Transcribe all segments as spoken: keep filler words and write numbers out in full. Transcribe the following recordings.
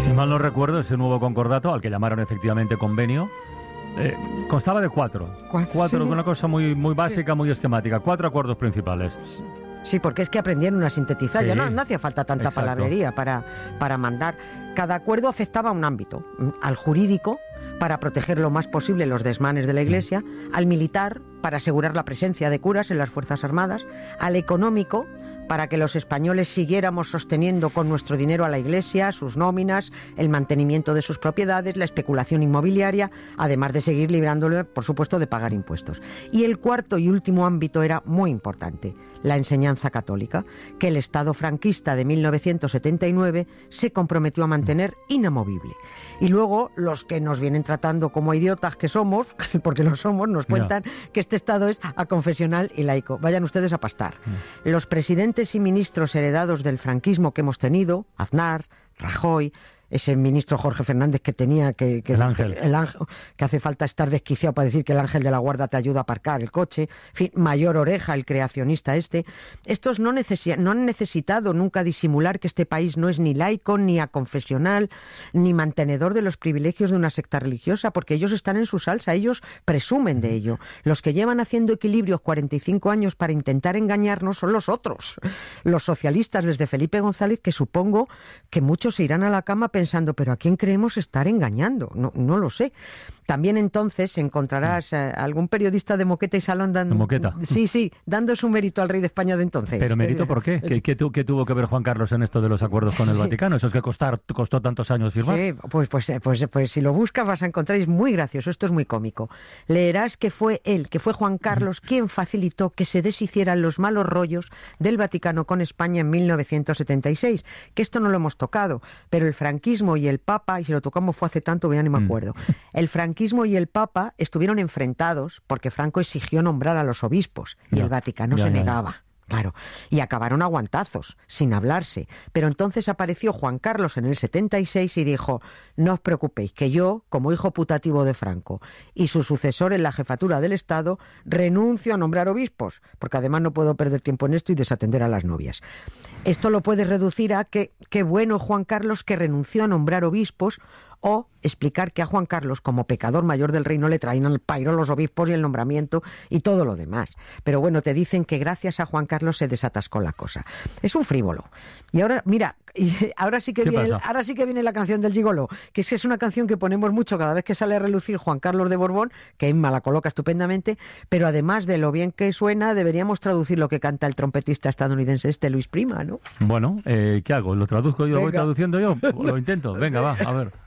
Si mal no recuerdo, ese nuevo concordato, al que llamaron efectivamente convenio, eh, constaba de cuatro. Cuatro, Cuatro, sí. una cosa muy, muy básica, muy esquemática. Cuatro acuerdos principales. Sí, porque es que aprendieron a sintetizar, Sí, ya no, no hacía falta tanta exacto. palabrería para, para mandar. Cada acuerdo afectaba a un ámbito, al jurídico, para proteger lo más posible los desmanes de la Iglesia, al militar, para asegurar la presencia de curas en las Fuerzas Armadas, al económico, para que los españoles siguiéramos sosteniendo con nuestro dinero a la Iglesia, sus nóminas, el mantenimiento de sus propiedades, la especulación inmobiliaria, además de seguir librándole, por supuesto, de pagar impuestos. Y el cuarto y último ámbito era muy importante, la enseñanza católica, que el Estado franquista de mil novecientos setenta y nueve se comprometió a mantener inamovible. Y luego, los que nos vienen tratando como idiotas que somos, porque lo somos, nos cuentan yeah. que este Estado es aconfesional y laico. Vayan ustedes a pastar. Yeah. Los presidentes y ministros heredados del franquismo que hemos tenido, Aznar, Rajoy, ese ministro Jorge Fernández que tenía que... que el ángel. Que, el ángel. Que hace falta estar desquiciado para decir que el ángel de la guarda te ayuda a aparcar el coche. En fin, Mayor Oreja, el creacionista este. Estos no, necesi- no han necesitado nunca disimular que este país no es ni laico, ni aconfesional, ni mantenedor de los privilegios de una secta religiosa, porque ellos están en su salsa, ellos presumen de ello. Los que llevan haciendo equilibrios cuarenta y cinco años para intentar engañarnos son los otros. Los socialistas desde Felipe González, que supongo que muchos se irán a la cama pensando, pero ¿a quién creemos estar engañando? No, no lo sé. También entonces encontrarás eh, algún periodista de Moqueta y Salón dando... ¿De Moqueta? Sí, sí, dando su mérito al rey de España de entonces. ¿Pero mérito por qué? ¿Qué, qué, tu, qué tuvo que ver Juan Carlos en esto de los acuerdos con el sí. Vaticano? ¿Eso es que costar, costó tantos años firmar? Sí, pues, pues, pues, pues si lo buscas vas a encontrar, es muy gracioso, esto es muy cómico. Leerás que fue él, que fue Juan Carlos, quien facilitó que se deshicieran los malos rollos del Vaticano con España en mil novecientos setenta y seis, que esto no lo hemos tocado, pero el franquismo y el Papa, y si lo tocamos fue hace tanto que ya ni me acuerdo, el franquismo y el Papa estuvieron enfrentados porque Franco exigió nombrar a los obispos y ya, el Vaticano ya, se ya, negaba. Ya. Claro, y acabaron a guantazos, sin hablarse. Pero entonces apareció Juan Carlos en el setenta y seis y dijo, no os preocupéis, que yo, como hijo putativo de Franco y su sucesor en la jefatura del Estado, renuncio a nombrar obispos, porque además no puedo perder tiempo en esto y desatender a las novias. Esto lo puedes reducir a que, qué bueno Juan Carlos que renunció a nombrar obispos, o explicar que a Juan Carlos, como pecador mayor del reino, le traían al pairo los obispos y el nombramiento y todo lo demás. Pero bueno, te dicen que gracias a Juan Carlos se desatascó la cosa. Es un frívolo. Y ahora, mira, ahora sí que viene, el, ahora sí que viene la canción del gigoló, que es que es una canción que ponemos mucho cada vez que sale a relucir Juan Carlos de Borbón, que Emma la coloca estupendamente, pero además de lo bien que suena, deberíamos traducir lo que canta el trompetista estadounidense este, Luis Prima, ¿no? Bueno, eh, ¿qué hago? ¿Lo traduzco yo? ¿Lo voy traduciendo yo? Lo intento. Venga, va, a ver.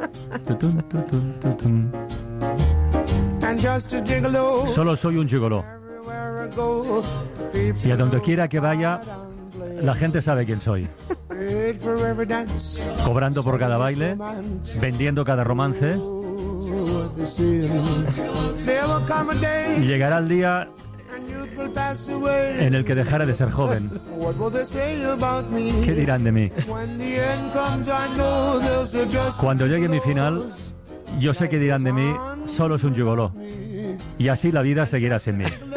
Solo soy un gigoló. Y a donde quiera que vaya, la gente sabe quién soy. Cobrando por cada baile, vendiendo cada romance. Y llegará el día en el que dejara de ser joven. ¿Qué dirán de mí? Cuando llegue mi final, yo sé que dirán de mí, solo es un gigoló. Y así la vida seguirá sin mí.